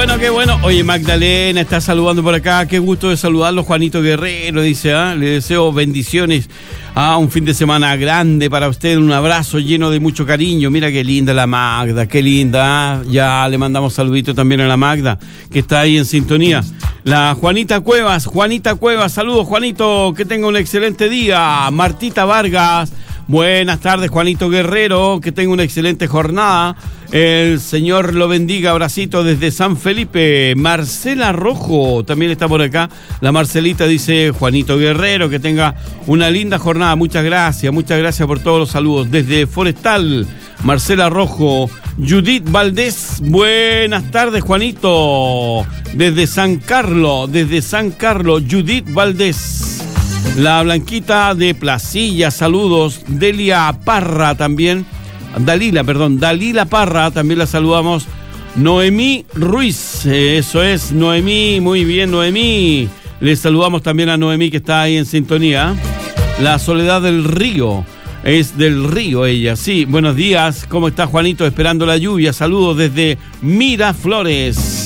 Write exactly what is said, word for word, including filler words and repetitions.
bueno, qué bueno. Oye, Magdalena está saludando por acá. Qué gusto de saludarlo, Juanito Guerrero, dice, ¿ah? Le deseo bendiciones. Ah, un fin de semana grande para usted, un abrazo lleno de mucho cariño. Mira qué linda la Magda, qué linda. ¿Ah? Ya le mandamos saluditos también a la Magda, que está ahí en sintonía. La Juanita Cuevas, Juanita Cuevas, saludos, Juanito, que tenga un excelente día. Martita Vargas, buenas tardes, Juanito Guerrero, que tenga una excelente jornada. El Señor lo bendiga, abracito desde San Felipe. Marcela Rojo también está por acá. La Marcelita dice, Juanito Guerrero, que tenga una linda jornada. Muchas gracias, muchas gracias por todos los saludos. Desde Forestal, Marcela Rojo. Judith Valdés, buenas tardes, Juanito. Desde San Carlos, desde San Carlos, Judith Valdés. La Blanquita de Placilla, saludos. Delia Parra también. Dalila, perdón, Dalila Parra, también la saludamos. Noemí Ruiz, eh, eso es, Noemí, muy bien, Noemí. Le saludamos también a Noemí, que está ahí en sintonía. La Soledad del Río, es del Río ella, sí. Buenos días, ¿cómo está, Juanito? Esperando la lluvia, saludos desde Miraflores.